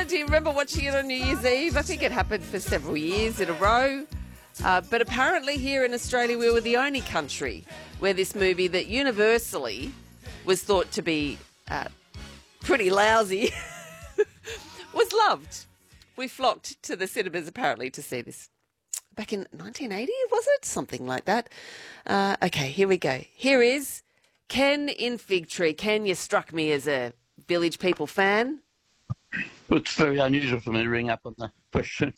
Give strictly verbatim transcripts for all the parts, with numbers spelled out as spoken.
do you remember watching it on New Year's Eve? I think it happened for several years in a row. Uh, but apparently here in Australia we were the only country where this movie that universally was thought to be uh, pretty lousy was loved. We flocked to the cinemas apparently to see this. Back in nineteen eighty, was it? Something like that. Uh, okay, here we go. Here is Ken in Fig Tree. Ken, you struck me as a Village People fan. Well, it's very unusual for me to ring up on the question.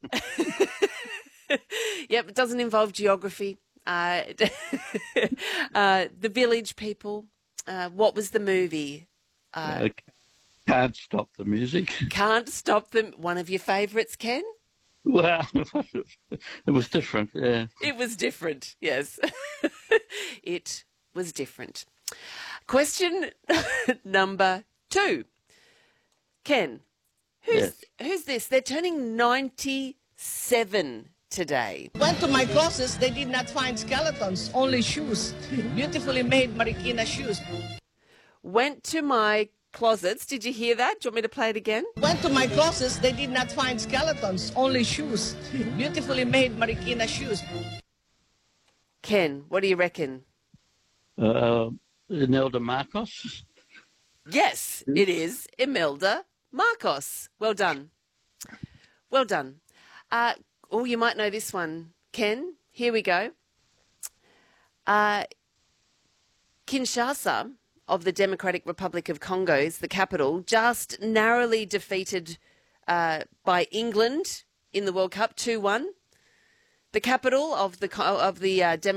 Yep, it doesn't involve geography. Uh, uh, the Village People. Uh, what was the movie? Uh, Can't Stop the Music. Can't Stop Them. One of your favourites, Ken? Well, it was different, yeah. It was different, yes. It was different. Question number two. Ken, who's, Yes. who's this? They're turning ninety-seven today. Went to my closets, they did not find skeletons, only shoes. Beautifully made Marikina shoes. Went to my closets. Did you hear that? Do you want me to play it again? Went to my closets, they did not find skeletons, only shoes. Beautifully made Marikina shoes. Ken, what do you reckon? Uh, Imelda Marcos. Yes, it is Imelda Marcos. Well done. Well done. Uh, oh, you might know this one, Ken. Here we go. Uh, Kinshasa of the Democratic Republic of Congo is the capital, just narrowly defeated uh, by England in the World Cup two one. The capital of the of the uh, Democratic